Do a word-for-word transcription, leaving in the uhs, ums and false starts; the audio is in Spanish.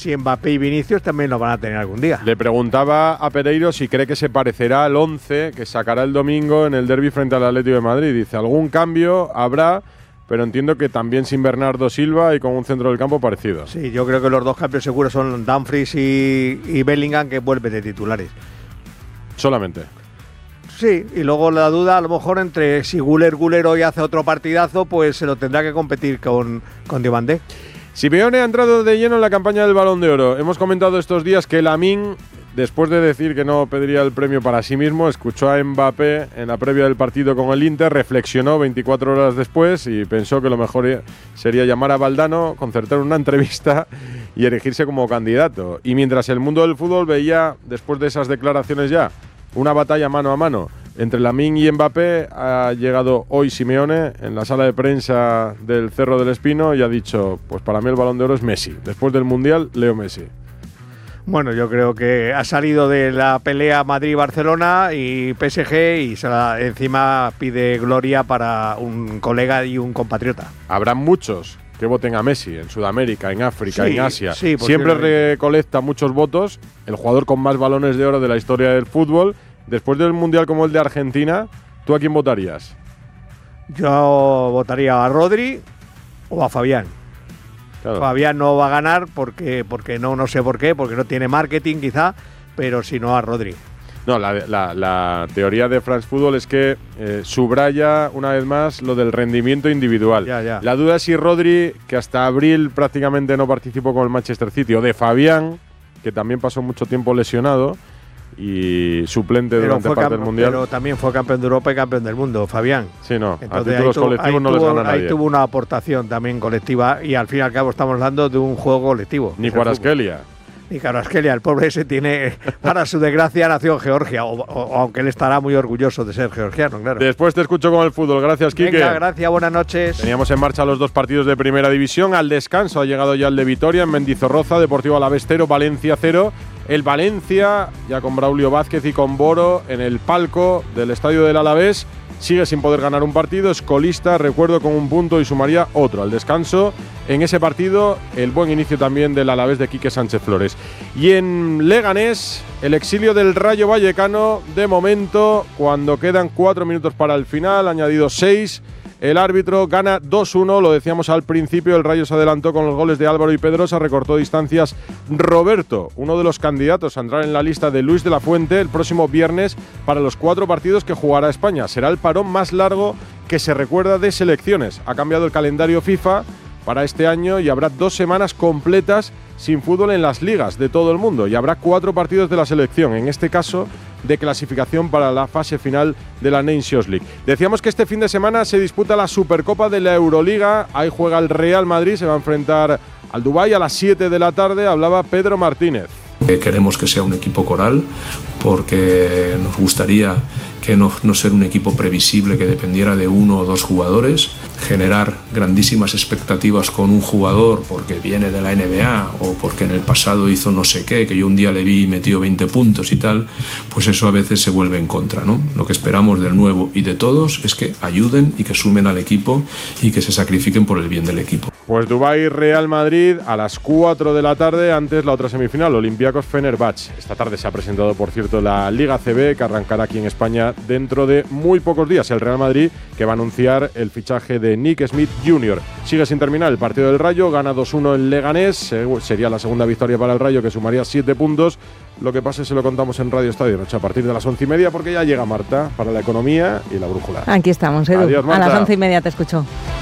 si Mbappé y Vinicius también lo van a tener algún día. Le preguntaba a Pereiro si cree que se parecerá al once que sacará el domingo en el derbi frente al Atlético de Madrid. Dice, algún cambio habrá, pero entiendo que también sin Bernardo Silva y con un centro del campo parecido. Sí, yo creo que los dos cambios seguros son Dumfries y, y Bellingham, que vuelven de titulares. Solamente. Sí, y luego la duda a lo mejor entre si Güler Güler hoy hace otro partidazo, pues se lo tendrá que competir con, con Diomandé. Simeone ha entrado de lleno en la campaña del Balón de Oro. Hemos comentado estos días que Lamine, después de decir que no pediría el premio para sí mismo, escuchó a Mbappé en la previa del partido con el Inter, reflexionó veinticuatro horas después y pensó que lo mejor sería llamar a Valdano, concertar una entrevista y elegirse como candidato. Y mientras el mundo del fútbol veía, después de esas declaraciones ya, una batalla mano a mano entre Lamine y Mbappé, ha llegado hoy Simeone en la sala de prensa del Cerro del Espino y ha dicho, pues para mí el Balón de Oro es Messi. Después del Mundial, Leo Messi. Bueno, yo creo que ha salido de la pelea Madrid-Barcelona y P S G y se la, encima pide gloria para un colega y un compatriota. Habrá muchos que voten a Messi en Sudamérica, en África, sí, en Asia. Sí, siempre recolecta muchos votos, el jugador con más balones de oro de la historia del fútbol. Después del Mundial como el de Argentina, ¿tú a quién votarías? Yo votaría a Rodri o a Fabián. Claro. Fabián no va a ganar porque, porque no, no sé por qué, porque no tiene marketing quizá, pero si no a Rodri. No, la, la, la teoría de France Football es que eh, subraya una vez más lo del rendimiento individual. Ya, ya. La duda es si Rodri, que hasta abril prácticamente no participó con el Manchester City, o de Fabián, que también pasó mucho tiempo lesionado y suplente pero durante parte del Mundial. Pero también fue campeón de Europa y campeón del mundo, Fabián. Sí, no, entonces, a títulos tuvo, colectivos no tuvo, les gana nadie. Ahí tuvo una aportación también colectiva y al fin y al cabo estamos hablando de un juego colectivo. Ni Kvaratskhelia. Ni Kvaratskhelia, el pobre ese tiene, para su desgracia, nació en Georgia, o, o, aunque él estará muy orgulloso de ser georgiano, claro. Después te escucho con el fútbol, gracias, Quique. Venga, gracias, buenas noches. Teníamos en marcha los dos partidos de Primera División, al descanso ha llegado ya el de Vitoria en Mendizorroza, Deportivo Alavés cero, Valencia cero. El Valencia, ya con Braulio Vázquez y con Boro en el palco del estadio del Alavés, sigue sin poder ganar un partido, es colista, recuerdo, con un punto y sumaría otro al descanso. En ese partido, el buen inicio también del Alavés de Quique Sánchez Flores. Y en Leganés, el exilio del Rayo Vallecano, de momento, cuando quedan cuatro minutos para el final, añadido seis. El árbitro gana dos uno, lo decíamos al principio, el Rayo se adelantó con los goles de Álvaro y Pedrosa, recortó distancias Roberto, uno de los candidatos a entrar en la lista de Luis de la Fuente el próximo viernes para los cuatro partidos que jugará España. Será el parón más largo que se recuerda de selecciones. Ha cambiado el calendario FIFA para este año y habrá dos semanas completas sin fútbol en las ligas de todo el mundo y habrá cuatro partidos de la selección, en este caso de clasificación para la fase final de la Nations League. Decíamos que este fin de semana se disputa la Supercopa de la Euroliga, ahí juega el Real Madrid, se va a enfrentar al Dubái a las siete de la tarde, hablaba Pedro Martínez. Queremos que sea un equipo coral porque nos gustaría que no, no ser un equipo previsible que dependiera de uno o dos jugadores, generar grandísimas expectativas con un jugador porque viene de la N B A o porque en el pasado hizo no sé qué, que yo un día le vi y metió veinte puntos y tal, pues eso a veces se vuelve en contra, ¿no? Lo que esperamos del nuevo y de todos es que ayuden y que sumen al equipo y que se sacrifiquen por el bien del equipo. Pues Dubái Real Madrid a las cuatro de la tarde, antes la otra semifinal, Olympiacos Fenerbahce. Esta tarde se ha presentado, por cierto, la Liga C B, que arrancará aquí en España dentro de muy pocos días. El Real Madrid, que va a anunciar el fichaje de Nick Smith junior Sigue sin terminar el partido del Rayo, gana dos uno en Leganés, sería la segunda victoria para el Rayo, que sumaría siete puntos. Lo que pase se lo contamos en Radio Estadio Noche a partir de las once y media, porque ya llega Marta para la economía y la brújula. Aquí estamos, Edu. Adiós, Marta. A las once y media te escucho.